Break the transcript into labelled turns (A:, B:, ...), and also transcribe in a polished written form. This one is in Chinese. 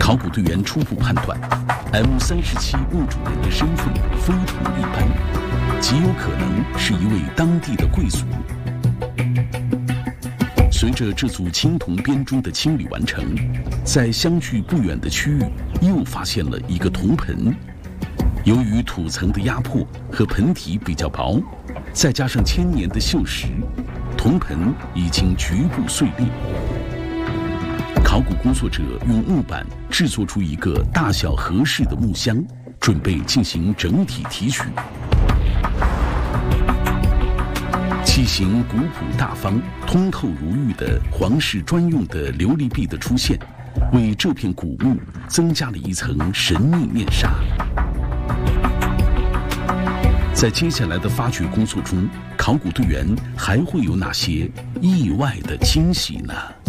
A: 考古队员初步判断 ，M37墓主人的身份非同一般，极有可能是一位当地的贵族。随着这组青铜编钟的清理完成，在相距不远的区域又发现了一个铜盆。由于土层的压迫和盆体比较薄，再加上千年的锈蚀，铜盆已经局部碎裂。考古工作者用木板制作出一个大小合适的木箱，准备进行整体提取。器型古朴大方、通透如玉的皇室专用的琉璃壁的出现，为这片古墓增加了一层神秘面纱。在接下来的发掘工作中，考古队员还会有哪些意外的惊喜呢？